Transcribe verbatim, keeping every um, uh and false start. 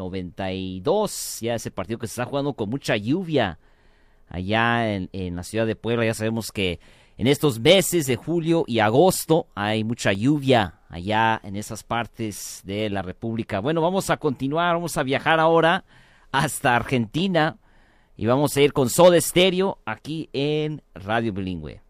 noventa y dos, ya ese partido que se está jugando con mucha lluvia allá en, en la ciudad de Puebla. Ya sabemos que en estos meses de julio y agosto hay mucha lluvia allá en esas partes de la República. Bueno, vamos a continuar, vamos a viajar ahora hasta Argentina y vamos a ir con Soda Stereo aquí en Radio Bilingüe.